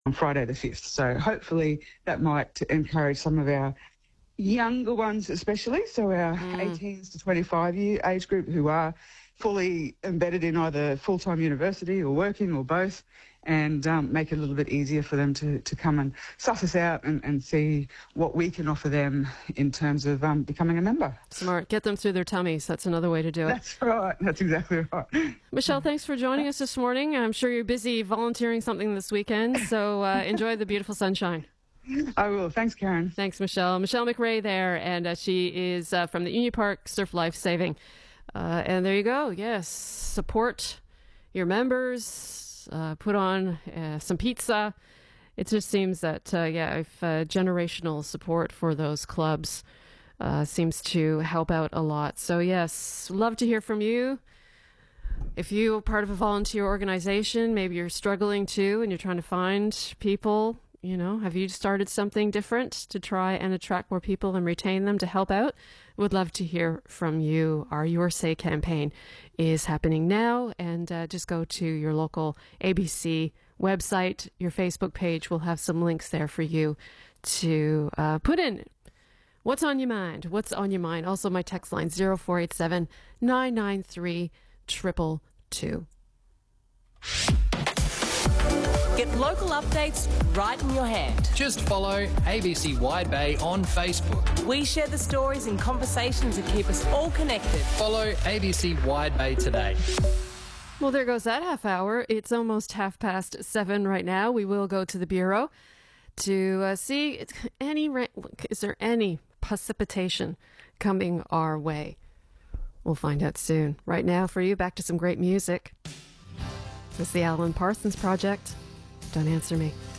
on Friday the 5th. So hopefully that might encourage some of our younger ones especially, so our 18s to 25 year age group who are fully embedded in either full-time university or working or both, and make it a little bit easier for them to come and suss us out and see what we can offer them in terms of becoming a member. Smart. Get them through their tummies. That's another way to do it. That's right. That's exactly right. Michelle, thanks for joining us this morning. I'm sure you're busy volunteering something this weekend, so enjoy the beautiful sunshine. I will. Thanks, Karen. Thanks, Michelle. Michelle McRae there, and she is from the Union Park Surf Life Saving. And there you go. Yes, support your members, put on some pizza. It just seems that, if generational support for those clubs seems to help out a lot. So, yes, love to hear from you. If you're part of a volunteer organization, maybe you're struggling too and you're trying to find people. You know, have you started something different to try and attract more people and retain them to help out? Would love to hear from you. Our Your Say campaign is happening now, and just go to your local ABC website. Your Facebook page will have some links there for you to put in what's on your mind. What's on your mind? Also, my text line 0487 993 222. Get local updates right in your hand. Just follow ABC Wide Bay on Facebook. We share the stories and conversations that keep us all connected. Follow ABC Wide Bay today. Well, there goes that half hour. It's almost 7:30 right now. We will go to the Bureau to see is there any precipitation coming our way. We'll find out soon. Right now, for you, back to some great music. This is the Alan Parsons Project. Don't Answer Me.